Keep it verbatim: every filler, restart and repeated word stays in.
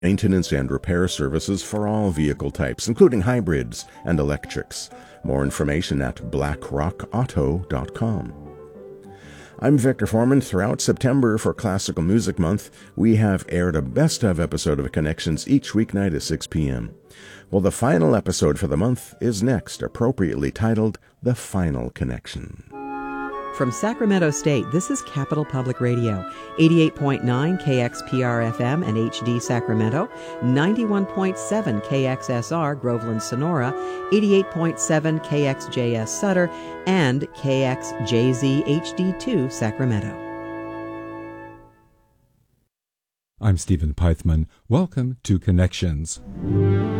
Maintenance and repair services for all vehicle types, including hybrids and electrics. More information at black rock auto dot com. I'm Victor Foreman. Throughout September for Classical Music Month, we have aired a best-of episode of Connections each weeknight at six p.m. Well, the final episode for the month is next, appropriately titled The Final Connection. From Sacramento State, this is Capital Public Radio, eighty-eight point nine K X P R F M and H D Sacramento, ninety-one point seven K X S R Groveland Sonora, eighty-eight point seven K X J S Sutter, and K X J Z H D two Sacramento. I'm Stephen Pythman. Welcome to Connections.